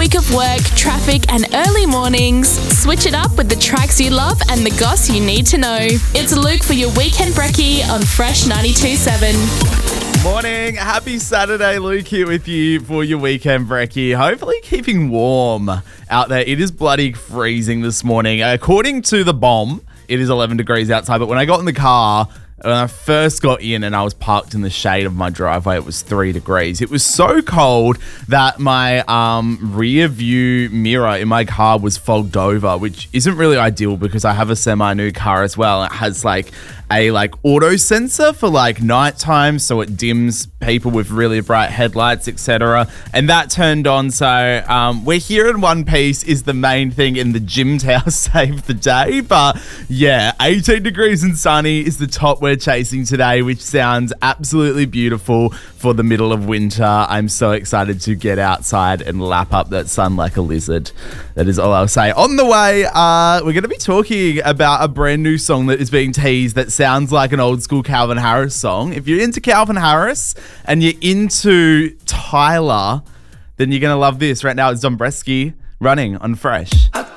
week of work, traffic and early mornings, switch it up with the tracks you love and the goss you need to know. It's Luke for your Weekend Brekkie on Fresh 92.7. Morning. Happy Saturday. Luke here with you for your Weekend Brekkie. Hopefully keeping warm out there. It is bloody freezing this morning. According to the bomb, it is 11 degrees outside, but when I got in the car, when I first got in and I was parked in the shade of my driveway, it was 3 degrees. It was so cold that my rear view mirror in my car was fogged over, which isn't really ideal because I have a semi-new car as well. It has a auto sensor for nighttime, so it dims people with really bright headlights, etc. And that turned on, so we're here in one piece is the main thing, and the gym towel saved the day. But yeah, 18 degrees and sunny is the top we're chasing today, which sounds absolutely beautiful for the middle of winter. I'm so excited to get outside and lap up that sun like a lizard. That is all I'll say. On the way, we're going to be talking about a brand new song that is being teased that sounds like an old school Calvin Harris song. If you're into Calvin Harris and you're into Tyler, then you're going to love this. Right now it's Dombresky, Running on Fresh. I